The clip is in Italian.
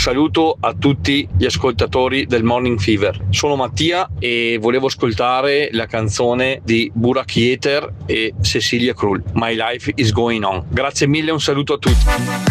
saluto a tutti gli ascoltatori del Morning Fever. Sono Mattia e volevo ascoltare la canzone di Burak Yeter e Cecilia Krull, My Life is Going On. Grazie mille, un saluto a tutti.